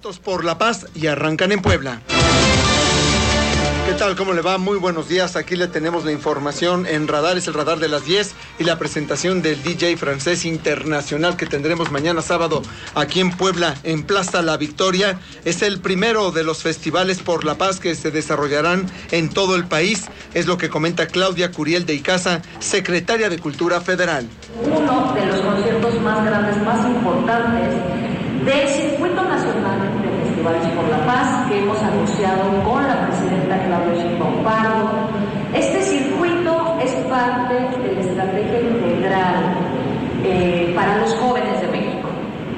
600 por la paz y arrancan en Puebla. ¿Qué tal? ¿Cómo le va? Muy buenos días. Aquí le tenemos la información en Radar. Es el Radar de las 10 y la presentación del DJ francés internacional que tendremos mañana sábado aquí en Puebla, en Plaza La Victoria. Es el primero de los festivales por la paz que se desarrollarán en todo el país. Es lo que comenta Claudia Curiel de Icaza, secretaria de Cultura Federal. Uno de los conciertos más grandes, más importantes del Circuito Nacional de Festivales por la Paz que hemos anunciado con la presidenta Claudia Sheinbaum Pardo. Este circuito es parte de la estrategia integral para los jóvenes de México.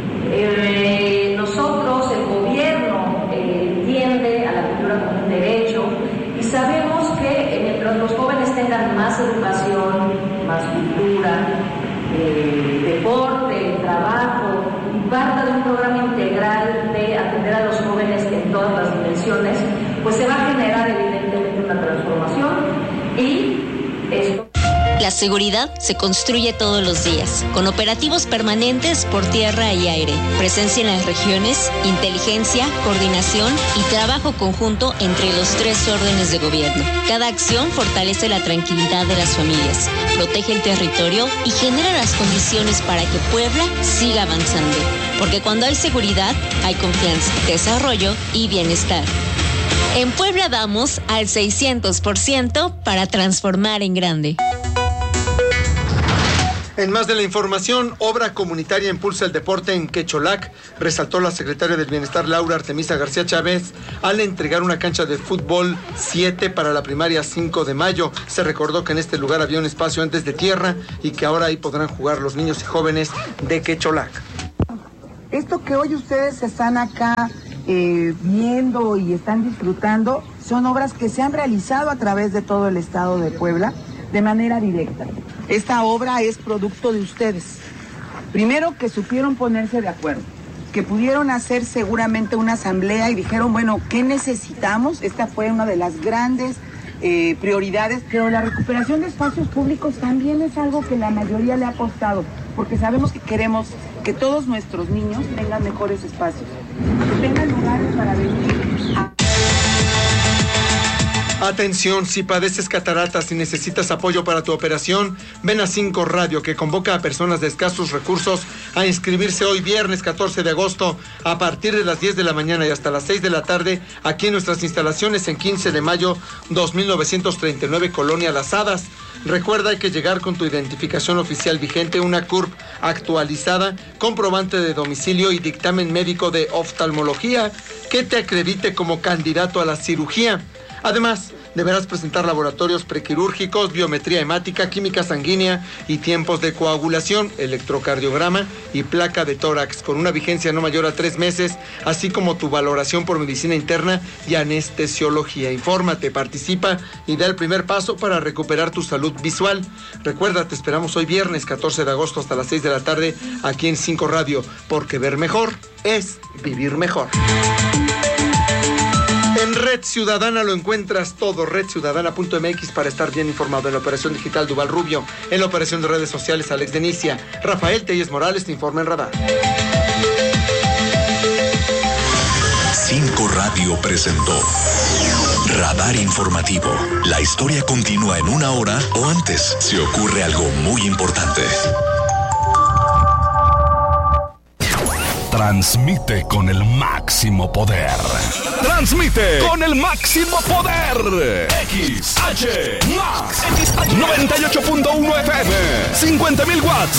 Nosotros, el gobierno, entiende a la cultura como un derecho y sabemos que mientras los jóvenes tengan más educación, más cultura, deporte, trabajo, y parte de un programa integral de atender a los jóvenes en todas las dimensiones, pues se va a generar evidentemente una transformación y esto. La seguridad se construye todos los días, con operativos permanentes por tierra y aire, presencia en las regiones, inteligencia, coordinación y trabajo conjunto entre los tres órdenes de gobierno. Cada acción fortalece la tranquilidad de las familias, protege el territorio y genera las condiciones para que Puebla siga avanzando. Porque cuando hay seguridad, hay confianza, desarrollo y bienestar. En Puebla damos al 600% para transformar en grande. En más de la información, obra comunitaria impulsa el deporte en Quecholac, resaltó la secretaria del Bienestar Laura Artemisa García Chávez al entregar una cancha de fútbol 7 para la primaria 5 de mayo. Se recordó que en este lugar había un espacio antes de tierra y que ahora ahí podrán jugar los niños y jóvenes de Quecholac. Esto que hoy ustedes están acá viendo y están disfrutando son obras que se han realizado a través de todo el estado de Puebla de manera directa. Esta obra es producto de ustedes. Primero, que supieron ponerse de acuerdo, que pudieron hacer seguramente una asamblea y dijeron, bueno, ¿qué necesitamos? Esta fue una de las grandes prioridades, pero la recuperación de espacios públicos también es algo que la mayoría le ha costado, porque sabemos que queremos que todos nuestros niños tengan mejores espacios, que tengan lugares para venir a... Atención, si padeces cataratas y necesitas apoyo para tu operación, ven a 5 Radio, que convoca a personas de escasos recursos a inscribirse hoy viernes 14 de agosto a partir de las 10 de la mañana y hasta las 6 de la tarde aquí en nuestras instalaciones en 15 de mayo 2939 Colonia Las Hadas. Recuerda, hay que llegar con tu identificación oficial vigente, una CURP actualizada, comprobante de domicilio y dictamen médico de oftalmología que te acredite como candidato a la cirugía. Además, deberás presentar laboratorios prequirúrgicos, biometría hemática, química sanguínea y tiempos de coagulación, electrocardiograma y placa de tórax, con una vigencia no mayor a 3 meses, así como tu valoración por medicina interna y anestesiología. Infórmate, participa y da el primer paso para recuperar tu salud visual. Recuerda, te esperamos hoy viernes 14 de agosto hasta las 6 de la tarde aquí en 5 Radio, porque ver mejor es vivir mejor. En Red Ciudadana lo encuentras todo, redciudadana.mx, para estar bien informado. En la operación digital, Duval Rubio. En la operación de redes sociales, Alex Denicia. Rafael Telles Morales te informa en Radar. 5 Radio presentó Radar Informativo. La historia continúa en 1 hora o antes si ocurre algo muy importante. Transmite con el máximo poder. Transmite con el máximo poder. XH Max 98.1 FM, 50,000 watts